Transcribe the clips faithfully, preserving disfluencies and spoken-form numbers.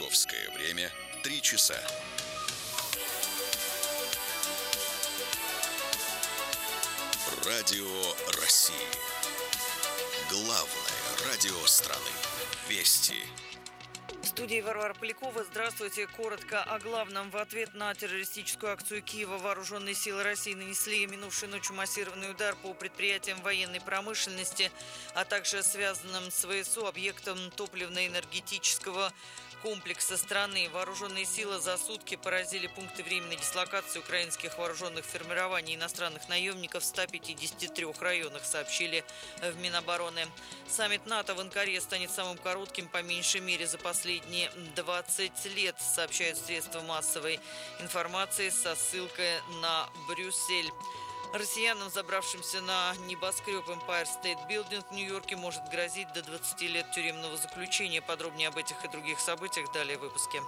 Московское время три часа. Радио России. Главное радио страны. Вести. В студии Варвара Полякова. Здравствуйте. Коротко о главном. В ответ на террористическую акцию Киева вооруженные силы России нанесли минувшей ночью массированный удар по предприятиям военной промышленности, а также связанным с ВСУ объектам топливно-энергетического комплекса страны. Вооруженные силы за сутки поразили пункты временной дислокации украинских вооруженных формирований иностранных наемников в ста пятидесяти трёх районах, сообщили в Минобороны. Саммит НАТО в Анкаре станет самым коротким по меньшей мере за последние двадцать лет, сообщают средства массовой информации со ссылкой на Брюссель. Россиянам, забравшимся на небоскреб Empire State Building в Нью-Йорке, может грозить до двадцати лет тюремного заключения. Подробнее об этих и других событиях далее в выпуске.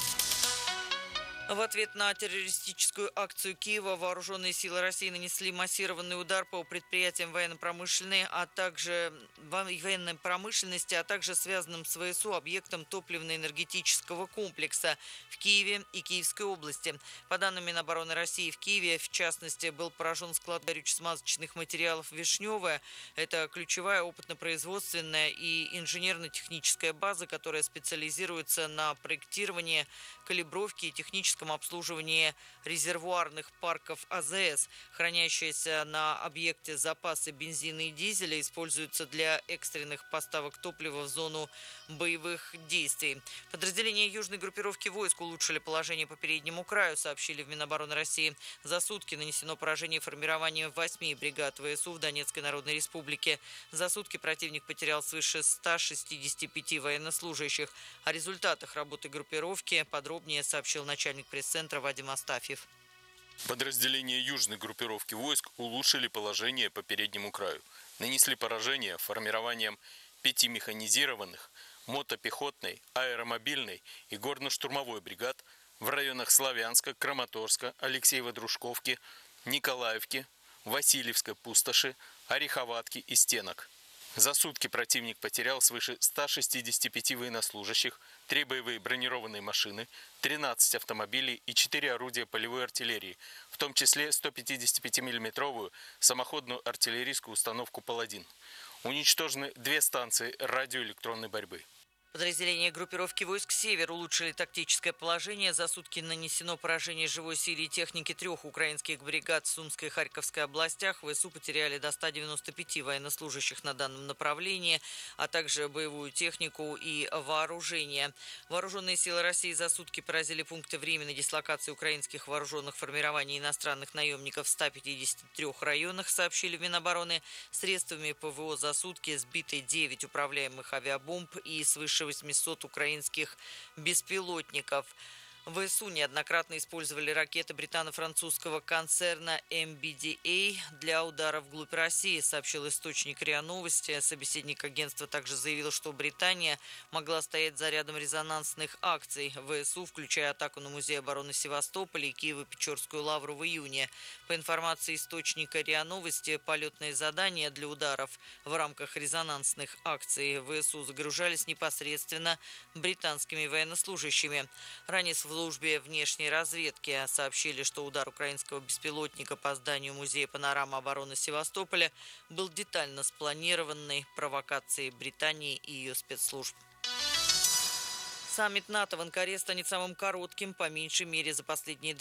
В ответ на террористическую акцию Киева вооруженные силы России нанесли массированный удар по предприятиям военно-промышленной, а также военной промышленности, а также связанным с ВСУ объектам топливно-энергетического комплекса в Киеве и Киевской области. По данным Минобороны России, в Киеве, в частности, был поражен склад горюче-смазочных материалов «Вишневая». Это ключевая опытно-производственная и инженерно-техническая база, которая специализируется на проектировании, калибровке и техническом обслуживании резервуарных парков АЗС. Хранящиеся на объекте запасы бензина и дизеля используются для экстренных поставок топлива в зону боевых действий. Подразделения южной группировки войск улучшили положение по переднему краю, сообщили в Минобороны России. За сутки нанесено поражение формированию восьми бригад ВСУ в Донецкой Народной Республике. За сутки противник потерял свыше ста шестидесяти пяти военнослужащих. О результатах работы группировки подробнее сообщил начальник пресс-центра Вадим Астафьев. Подразделения южной группировки войск улучшили положение по переднему краю. Нанесли поражение формированием пяти механизированных, мотопехотной, аэромобильной и горно-штурмовой бригад в районах Славянска, Краматорска, Алексеево-Дружковки, Николаевки, Васильевской пустоши, Ореховатки и Стенок. За сутки противник потерял свыше ста шестидесяти пяти военнослужащих, три боевые бронированные машины, тринадцать автомобилей и четыре орудия полевой артиллерии, в том числе сто пятидесятипятимиллиметровую самоходную артиллерийскую установку «Паладин». Уничтожены две станции радиоэлектронной борьбы. Подразделения группировки войск «Север» улучшили тактическое положение. За сутки нанесено поражение живой силе и техники трех украинских бригад в Сумской и Харьковской областях. ВСУ потеряли до ста девяноста пяти военнослужащих на данном направлении, а также боевую технику и вооружение. Вооруженные силы России за сутки поразили пункты временной дислокации украинских вооруженных формирований иностранных наемников в ста пятидесяти трёх районах, сообщили в Минобороны. Средствами ПВО за сутки сбиты девять управляемых авиабомб и свыше восьмисот украинских беспилотников. ВСУ неоднократно использовали ракеты британо-французского концерна эм би ди эй для удара вглубь России, сообщил источник РИА Новости. Собеседник агентства также заявил, что Британия могла стоять за рядом резонансных акций ВСУ, включая атаку на Музей обороны Севастополя и Киево-Печорскую лавру в июне. По информации источника РИА Новости, полетные задания для ударов в рамках резонансных акций ВСУ загружались непосредственно британскими военнослужащими. Ранее в службе внешней разведки сообщили, что удар украинского беспилотника по зданию Музея панорамы обороны Севастополя был детально спланированной провокацией Британии и ее спецслужб. Саммит НАТО в Анкаре станет самым коротким по меньшей мере за последние